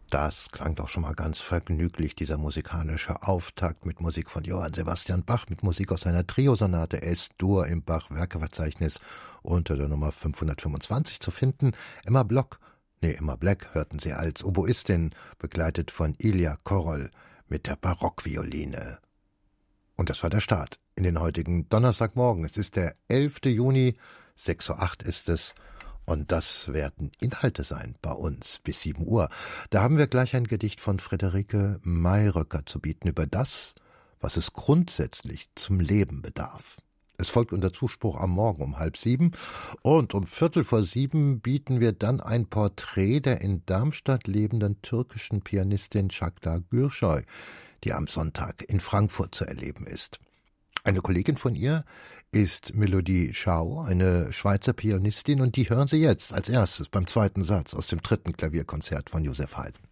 Das klang doch schon mal ganz vergnüglich, dieser musikalische Auftakt mit Musik von Johann Sebastian Bach, mit Musik aus seiner Triosonate S-Dur im Bach-Werkeverzeichnis unter der Nummer 525 zu finden. Emma Black hörten Sie als Oboistin, begleitet von Ilja Korol mit der Barockvioline. Und das war der Start in den heutigen Donnerstagmorgen. Es ist der 11. Juni, 6:08 Uhr ist es. Und das werden Inhalte sein bei uns bis 7 Uhr. Da haben wir gleich ein Gedicht von Friederike Mayröcker zu bieten über das, was es grundsätzlich zum Leben bedarf. Es folgt unser Zuspruch am Morgen um 6:30 und um 6:45 bieten wir dann ein Porträt der in Darmstadt lebenden türkischen Pianistin Çağla Gürsoy, die am Sonntag in Frankfurt zu erleben ist. Eine Kollegin von ihr ist Melodie Schau, eine Schweizer Pianistin, und die hören Sie jetzt als erstes beim zweiten Satz aus dem 3. Klavierkonzert von Joseph Haydn.